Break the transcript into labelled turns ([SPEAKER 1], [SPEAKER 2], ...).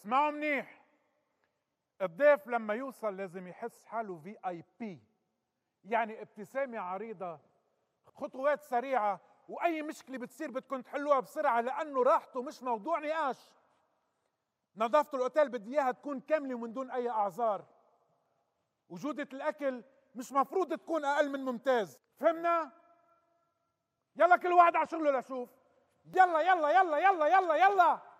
[SPEAKER 1] اسمعوا منيح. الضيف لما يوصل لازم يحس حاله VIP، يعني ابتسامة عريضة، خطوات سريعة، وأي مشكلة بتصير بدكم تحلوها بسرعة لأنه راحته مش موضوع نقاش. نظافة الأوتيل بدي إياها تكون كاملة ومن دون أي أعذار. وجودة الأكل مش مفروض تكون أقل من ممتاز، فهمنا؟ يلا كل واحد على شغله لشوف. يلا يلا يلا يلا يلا يلا.